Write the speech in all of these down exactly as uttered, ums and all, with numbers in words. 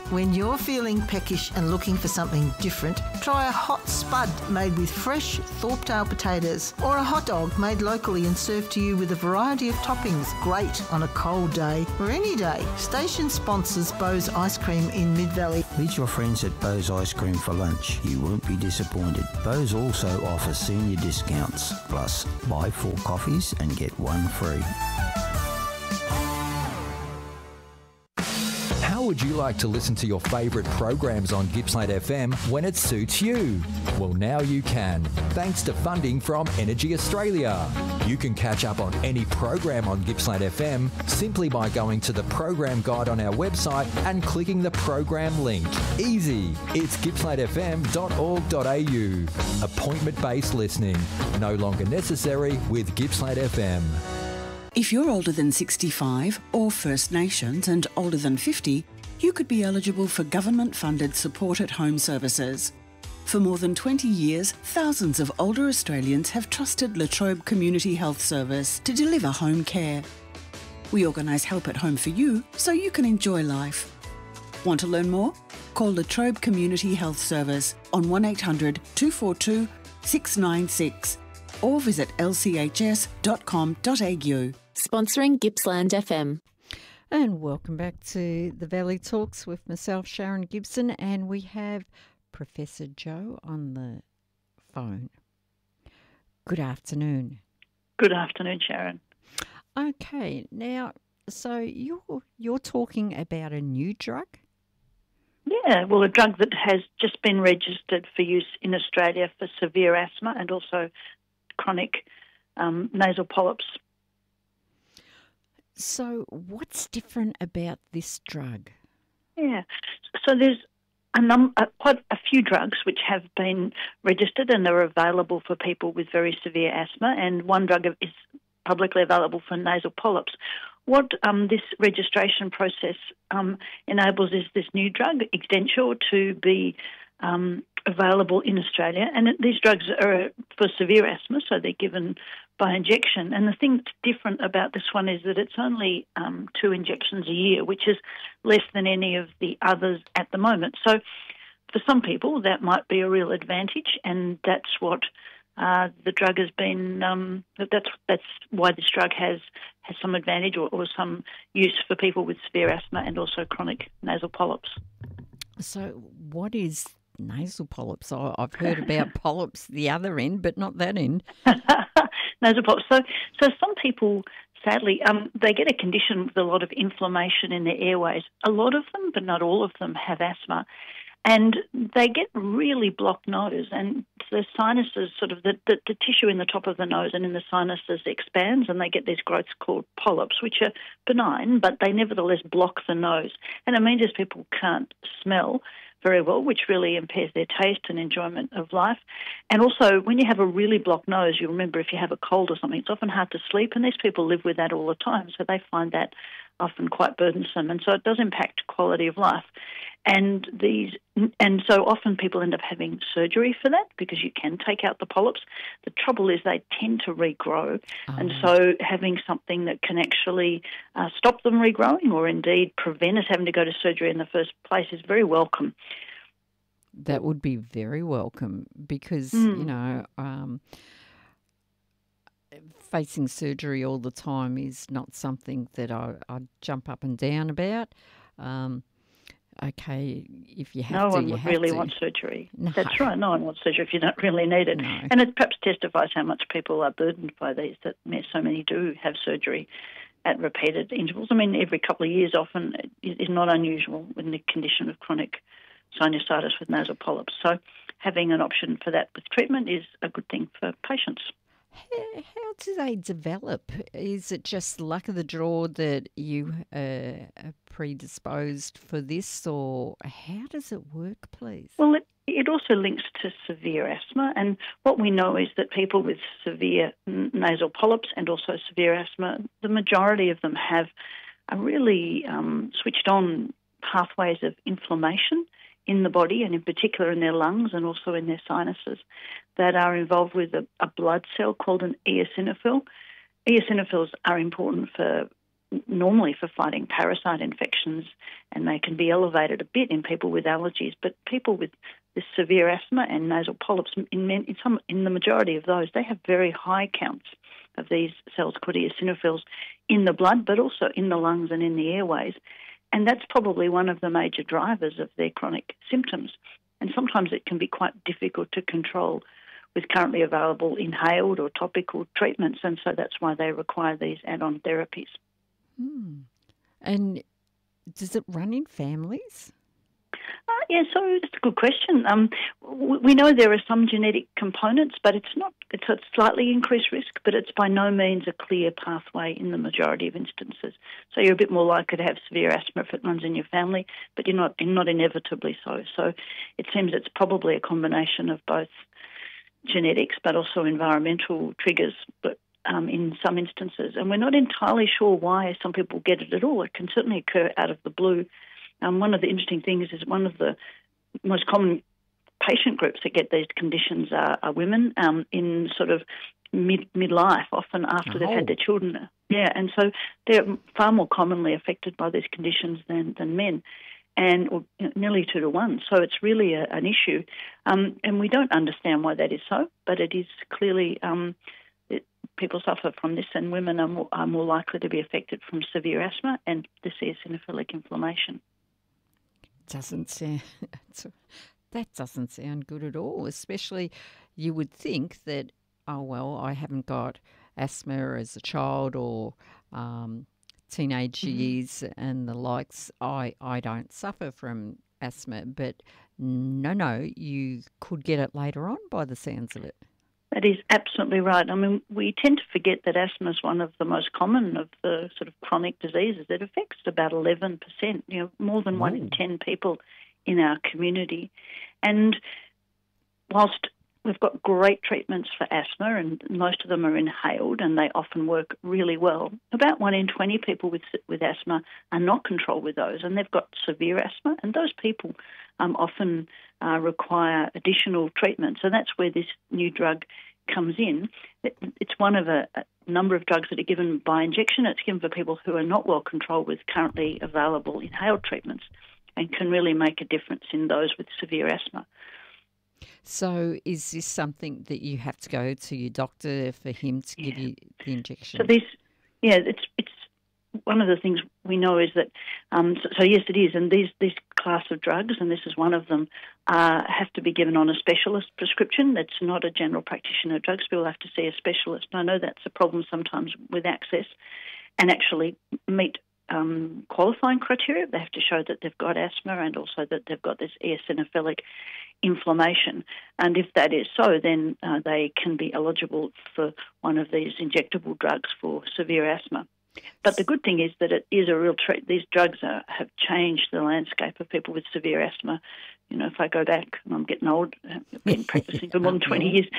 When you're feeling peckish and looking for something different, try a hot spud made with fresh Thorpedale potatoes, or a hot dog made locally and served to you with a variety of toppings. Great on a cold day or any day. Station sponsors Bo's Ice Cream in Mid-Valley. Meet your friends at Bo's Ice Cream for lunch. You won't be disappointed. Bo's also offers senior discounts. Plus, buy four coffees and get one free. How would you like to listen to your favourite programs on Gippsland F M when it suits you? Well, now you can, thanks to funding from Energy Australia. You can catch up on any program on Gippsland F M simply by going to the program guide on our website and clicking the program link. Easy. It's gippsland f m dot org dot a u. Appointment-based listening. No longer necessary with Gippsland F M. If you're older than sixty-five or First Nations and older than fifty, you could be eligible for government-funded support at home services. For more than twenty years, thousands of older Australians have trusted La Trobe Community Health Service to deliver home care. We organise help at home for you so you can enjoy life. Want to learn more? Call La Trobe Community Health Service on one eight hundred two four two six nine six or visit l c h s dot com dot a u. Sponsoring Gippsland F M. And welcome back to the Valley Talks with myself, Sharon Gibson, and we have Professor Joe on the phone. Good afternoon. Good afternoon, Sharon. Okay, now, so you're you're talking about a new drug? Yeah, well, a drug that has just been registered for use in Australia for severe asthma and also chronic um, nasal polyps. So what's different about this drug? Yeah, so there's a num- uh, quite a few drugs which have been registered and are available for people with very severe asthma, and one drug is publicly available for nasal polyps. What um, this registration process um, enables is this new drug, Extensure, to be um, available in Australia. And these drugs are for severe asthma, so they're given by injection. And the thing that's different about this one is that it's only um, two injections a year, which is less than any of the others at the moment. So for some people, that might be a real advantage, and that's what uh, the drug has been, um, that's that's why this drug has, has some advantage or, or some use for people with severe asthma and also chronic nasal polyps. So what is nasal polyps? I- I've heard about polyps the other end, but not that end. Nasal polyps. So, so some people, sadly, um, they get a condition with a lot of inflammation in their airways. A lot of them, but not all of them, have asthma. And they get really blocked nose, and the sinuses, sort of the, the, the tissue in the top of the nose and in the sinuses expands, and they get these growths called polyps, which are benign, but they nevertheless block the nose. And it means people can't smell very well, which really impairs their taste and enjoyment of life. And also, when you have a really blocked nose, you remember if you have a cold or something, it's often hard to sleep, and these people live with that all the time, so they find that often quite burdensome, and so it does impact quality of life. And these, and so often people end up having surgery for that because you can take out the polyps. The trouble is they tend to regrow, oh. and so having something that can actually uh, stop them regrowing or indeed prevent us having to go to surgery in the first place is very welcome. That would be very welcome because, mm. you know, um, facing surgery all the time is not something that I, I jump up and down about. Um Okay, if you have no to, one you would have really to. want surgery. No. That's right. No one wants surgery if you don't really need it. No. And it perhaps testifies how much people are burdened by these, that so many do have surgery at repeated intervals. I mean, every couple of years often is not unusual in the condition of chronic sinusitis with nasal polyps. So having an option for that with treatment is a good thing for patients. How, how do they develop? Is it just luck of the draw that you uh, are predisposed for this, or how does it work, please? Well, it, it also links to severe asthma, and what we know is that people with severe nasal polyps and also severe asthma, the majority of them have a really um, switched on pathways of inflammation in the body, and in particular in their lungs and also in their sinuses, that are involved with a, a blood cell called an eosinophil. Eosinophils are important for normally for fighting parasite infections, and they can be elevated a bit in people with allergies. But people with this severe asthma and nasal polyps, in, in, some, in the majority of those, they have very high counts of these cells called eosinophils in the blood, but also in the lungs and in the airways. And that's probably one of the major drivers of their chronic symptoms. And sometimes it can be quite difficult to control with currently available inhaled or topical treatments, and so that's why they require these add-on therapies. Hmm. And does it run in families? Uh, yeah, so it's a good question. Um, we know there are some genetic components, but it's not. It's a slightly increased risk, but it's by no means a clear pathway in the majority of instances. So you're a bit more likely to have severe asthma if it runs in your family, but you're not not inevitably so. So it seems it's probably a combination of both genetics, but also environmental triggers, but um, in some instances. And we're not entirely sure why some people get it at all. It can certainly occur out of the blue. Um, one of the interesting things is one of the most common patient groups that get these conditions are, are women um, in sort of mid midlife, often after oh. they've had their children. Yeah, and so they're far more commonly affected by these conditions than, than men, and or, you know, nearly two to one. So it's really a, an issue, um, and we don't understand why that is so, but it is clearly um, it, people suffer from this, and women are more, are more likely to be affected from severe asthma and this eosinophilic inflammation. Doesn't sound that doesn't sound good at all. Especially, you would think that, oh well, I haven't got asthma as a child or um, teenage mm-hmm. years and the likes. I I don't suffer from asthma, but no, no, you could get it later on by the sounds of it. That is absolutely right. I mean, we tend to forget that asthma is one of the most common of the sort of chronic diseases. It affects about eleven percent, you know, more than one in ten people in our community. And whilst we've got great treatments for asthma, and most of them are inhaled and they often work really well, about one in twenty people with with asthma are not controlled with those, and they've got severe asthma, and those people um, often uh, require additional treatment. So that's where this new drug comes in. It, it's one of a, a number of drugs that are given by injection. It's given for people who are not well controlled with currently available inhaled treatments, and can really make a difference in those with severe asthma. So is this something that you have to go to your doctor for him to give yeah. you the injection? So this, yeah, it's it's one of the things we know is that, um, so, so yes, it is, and these these class of drugs, and this is one of them, uh, have to be given on a specialist prescription. That's not a general practitioner drug. People have to see a specialist. And I know that's a problem sometimes with access, and actually meet Um, qualifying criteria. They have to show that they've got asthma and also that they've got this eosinophilic inflammation. And if that is so, then uh, they can be eligible for one of these injectable drugs for severe asthma. But the good thing is that it is a real treat. These drugs are, have changed the landscape of people with severe asthma. You know, if I go back, and I'm getting old, I've been practicing for more than twenty years.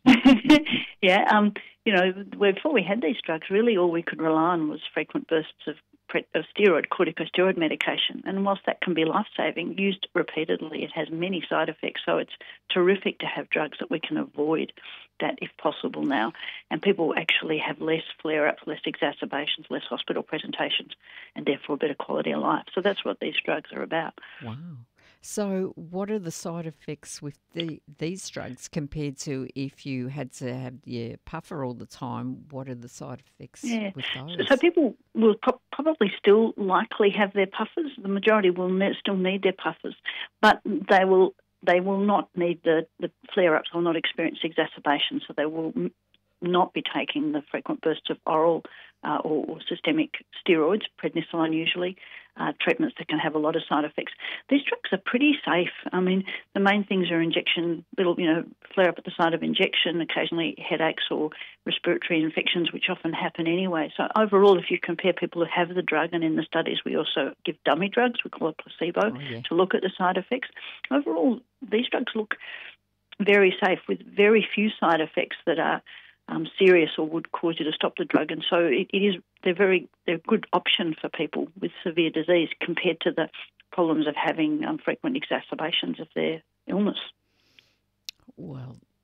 yeah, um, you know, before we had these drugs, really all we could rely on was frequent bursts of of steroid, corticosteroid medication. And whilst that can be life-saving, used repeatedly, it has many side effects. So it's terrific to have drugs that we can avoid that if possible now. And people actually have less flare-ups, less exacerbations, less hospital presentations, and therefore a better quality of life. So that's what these drugs are about. Wow. So what are the side effects with the, these drugs compared to if you had to have your puffer all the time? What are the side effects yeah. with those? So, so people will pro- probably still likely have their puffers. The majority will ne- still need their puffers, but they will they will not need the, the flare-ups, will not experience exacerbation, so they will m- not be taking the frequent bursts of oral uh, or, or systemic steroids, prednisolone usually, uh, treatments that can have a lot of side effects. These drugs are pretty safe. I mean, the main things are injection, little, you know, flare up at the site of injection, occasionally headaches or respiratory infections, which often happen anyway. So overall, if you compare people who have the drug, and in the studies we also give dummy drugs, we call it placebo, oh, yeah. to look at the side effects. Overall, these drugs look very safe with very few side effects that are Um, serious or would cause you to stop the drug, and so it, it is they're very they're a good option for people with severe disease compared to the problems of having um, frequent exacerbations of their illness. Well,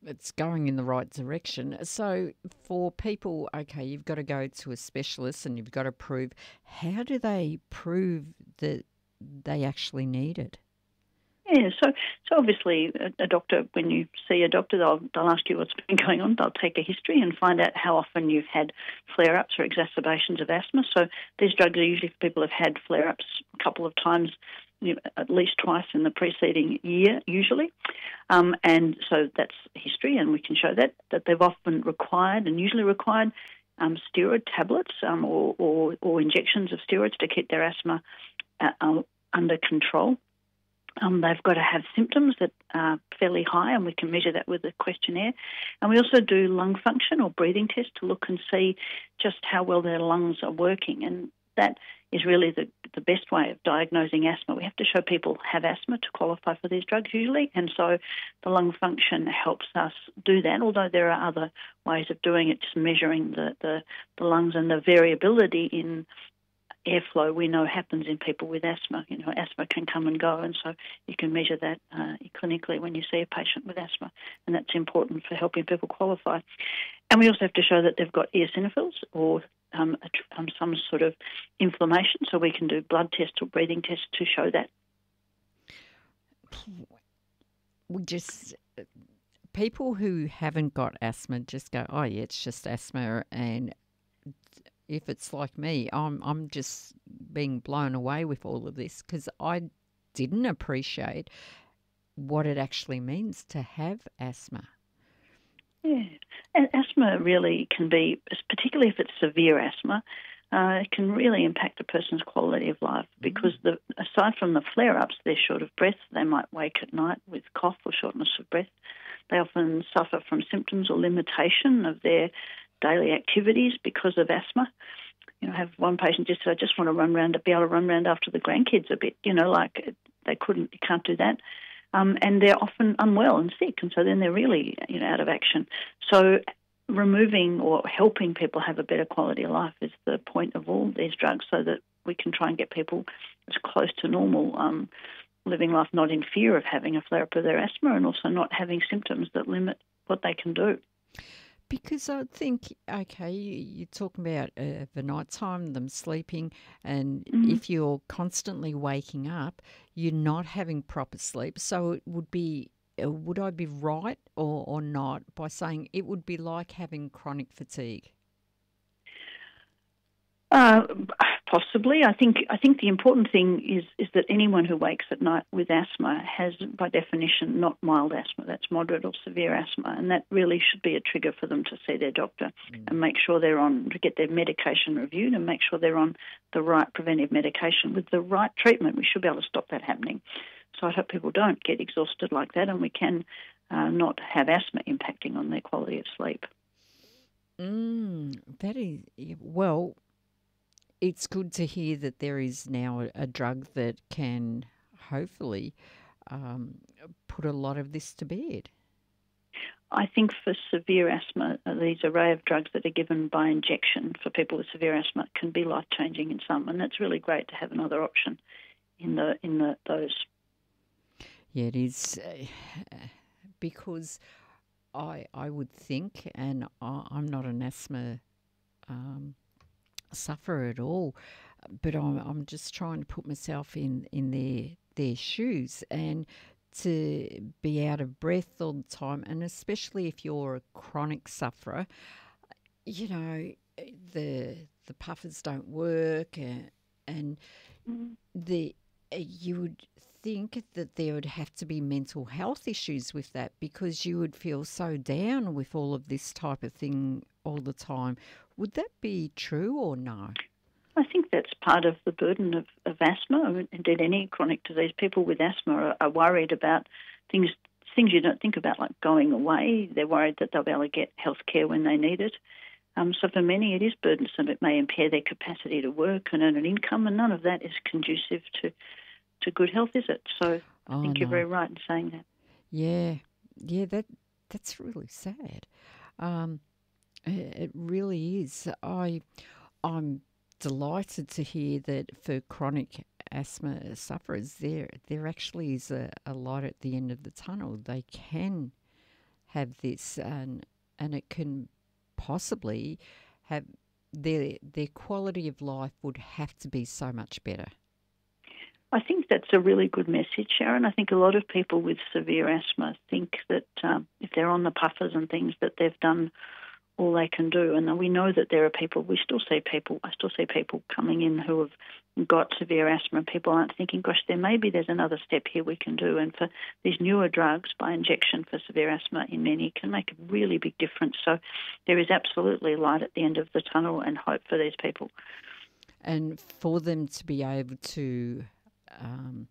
it's going in the right direction. So for people, okay, you've got to go to a specialist and you've got to prove. How do they prove that they actually need it? Yeah, so so obviously a, a doctor, when you see a doctor, they'll they'll ask you what's been going on. They'll take a history and find out how often you've had flare-ups or exacerbations of asthma. So these drugs are usually for people who've had flare-ups a couple of times, you know, at least twice in the preceding year, usually. Um, and so that's history, and we can show that, that they've often required and usually required um, steroid tablets um, or, or, or injections of steroids to keep their asthma uh, uh, under control. Um, they've got to have symptoms that are fairly high, and we can measure that with a questionnaire. And we also do lung function or breathing tests to look and see just how well their lungs are working. And that is really the, the best way of diagnosing asthma. We have to show people have asthma to qualify for these drugs usually, and so the lung function helps us do that, although there are other ways of doing it, just measuring the, the, the lungs and the variability in airflow we know happens in people with asthma. You know, asthma can come and go, and so you can measure that uh, clinically when you see a patient with asthma, and that's important for helping people qualify. And we also have to show that they've got eosinophils or um, a, um, some sort of inflammation, so we can do blood tests or breathing tests to show that. We just... People who haven't got asthma just go, oh, yeah, it's just asthma, and if it's like me, I'm I'm just being blown away with all of this because I didn't appreciate what it actually means to have asthma. Yeah, and asthma really can be, particularly if it's severe asthma, uh, it can really impact a person's quality of life because the, aside from the flare-ups, they're short of breath. They might wake at night with cough or shortness of breath. They often suffer from symptoms or limitation of their daily activities because of asthma. You know, I have one patient just said, I just want to run around, to be able to run around after the grandkids a bit, you know, like they couldn't, you can't do that. Um, and they're often unwell and sick, and so then they're really, you know, out of action. So removing or helping people have a better quality of life is the point of all these drugs, so that we can try and get people as close to normal, um, living life not in fear of having a flare-up of their asthma and also not having symptoms that limit what they can do. Because I think, okay, you're talking about uh, the night time, them sleeping, and mm-hmm. if you're constantly waking up, you're not having proper sleep. So it would be, uh, would I be right or, or not by saying it would be like having chronic fatigue? Uh, possibly. I think I think the important thing is is that anyone who wakes at night with asthma has, by definition, not mild asthma. That's moderate or severe asthma, and that really should be a trigger for them to see their doctor mm. and make sure they're on, to get their medication reviewed and make sure they're on the right preventive medication with the right treatment. We should be able to stop that happening. So I hope people don't get exhausted like that, and we can uh, not have asthma impacting on their quality of sleep. Mm, that is, well... It's good to hear that there is now a, a drug that can hopefully um, put a lot of this to bed. I think for severe asthma, these array of drugs that are given by injection for people with severe asthma can be life-changing in some, and that's really great to have another option in the in the those. Yeah, it is, uh, because I I would think, and I, I'm not an asthma Um, suffer at all, but I'm, I'm just trying to put myself in, in their their shoes, and to be out of breath all the time, and especially if you're a chronic sufferer, you know, the the puffers don't work, and, and the you would think that there would have to be mental health issues with that, because you would feel so down with all of this type of thing all the time. Would that be true or no? I think that's part of the burden of, of asthma. Indeed, any chronic disease. People with asthma are, are worried about things things you don't think about, like going away. They're worried that they'll be able to get health care when they need it. Um, so for many, it is burdensome. It may impair their capacity to work and earn an income, and none of that is conducive to, to good health, is it? So I oh, think no. you're very right in saying that. Yeah, yeah, that that's really sad. Um, it really is. I, I'm delighted to hear that for chronic asthma sufferers, there there actually is a, a light at the end of the tunnel. They can have this, and and it can possibly have their their quality of life would have to be so much better. I think that's a really good message, Sharon. I think a lot of people with severe asthma think that um, if they're on the puffers and things, that they've done all they can do. And we know that there are people, we still see people, I still see people coming in who have got severe asthma. People aren't thinking, gosh, there maybe there's another step here we can do. And for these newer drugs by injection for severe asthma in many can make a really big difference. So there is absolutely light at the end of the tunnel and hope for these people. And for them to be able to, um,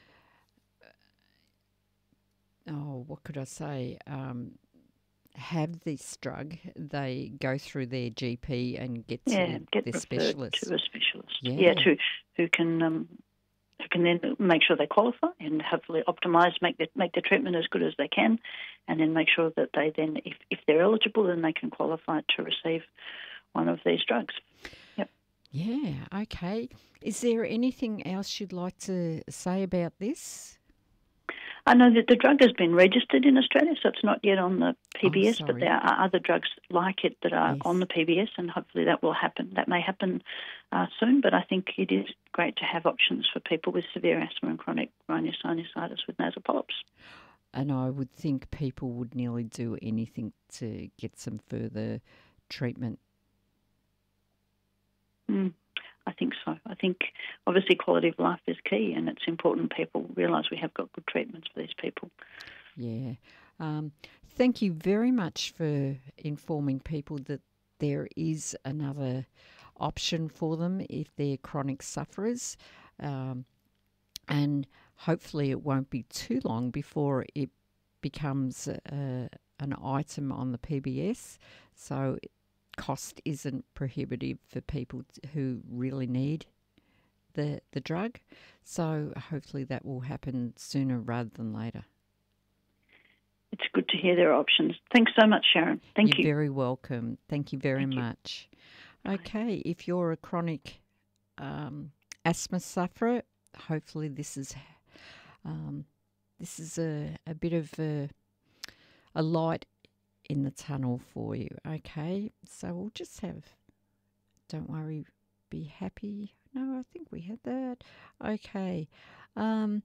oh, what could I say? Um, have this drug, they go through their G P and get to yeah, get their referred specialist. to a specialist. Yeah, yeah to, who can um, who can then make sure they qualify and hopefully optimise, make the make the treatment as good as they can, and then make sure that they then, if, if they're eligible, then they can qualify to receive one of these drugs. Yep. Yeah, okay. Is there anything else you'd like to say about this? I know that the drug has been registered in Australia, so it's not yet on the P B S, oh, but there are other drugs like it that are yes. on the P B S, and hopefully that will happen. That may happen uh, soon, but I think it is great to have options for people with severe asthma and chronic rhinosinusitis with nasal polyps. And I would think people would nearly do anything to get some further treatment. Mm. I think so. I think obviously quality of life is key, and it's important people realise we have got good treatments for these people. Yeah. Um, thank you very much for informing people that there is another option for them if they're chronic sufferers. Um, and hopefully it won't be too long before it becomes a, an item on the P B S. So cost isn't prohibitive for people who really need the the drug. So hopefully that will happen sooner rather than later. It's good to hear there are options. Thanks so much, Sharon. Thank You're you. You're very welcome. Thank you very Thank you. much. Okay, if you're a chronic um, asthma sufferer, hopefully this is um, this is a, a bit of a, a light in the tunnel for you. Okay, so we'll just have, don't worry, be happy. No, I think we had that. Okay. Um,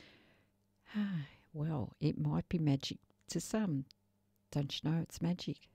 well, it might be magic to some. Don't you know it's magic?